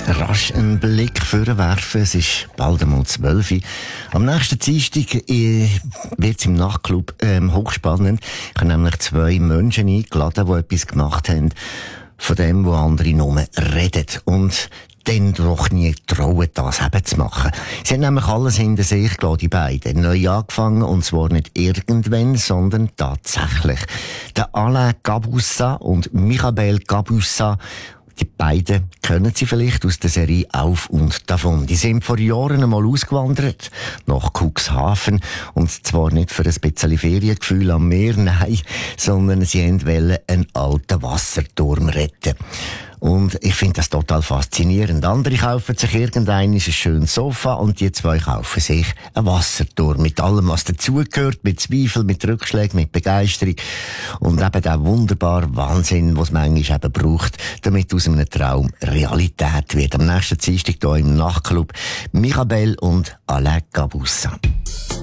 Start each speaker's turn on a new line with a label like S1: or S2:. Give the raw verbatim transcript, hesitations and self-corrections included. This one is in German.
S1: rasch einen Blick vorwerfen. Es ist bald einmal zwölf Uhr. Am nächsten Dienstag äh, wird es im Nachtclub ähm, hochspannend. Ich habe nämlich zwei Menschen eingeladen, die etwas gemacht haben, von dem, wo andere nur reden. Und dann doch nie trauen, das eben zu machen. Sie haben nämlich alles hinter sich gelassen, die beiden. Neu angefangen, und zwar nicht irgendwann, sondern tatsächlich. Der Alain Gabussa und Michael Gabussa, die beiden kennen Sie vielleicht aus der Serie Auf und Davon. Die sind vor Jahren einmal ausgewandert nach Cuxhaven. Und zwar nicht für ein bisschen Feriengefühl am Meer, nein, sondern sie wollten einen alten Wasserturm retten. Und ich finde das total faszinierend. Andere kaufen sich irgendein ein schönes Sofa und die zwei kaufen sich einen Wasserturm. Mit allem, was dazugehört, mit Zweifel, mit Rückschlägen, mit Begeisterung. Und eben der wunderbare Wahnsinn, was es manchmal eben braucht, damit aus einem Traum Realität wird. Am nächsten Dienstag hier im Nachtclub Michael und Alain Gabussa.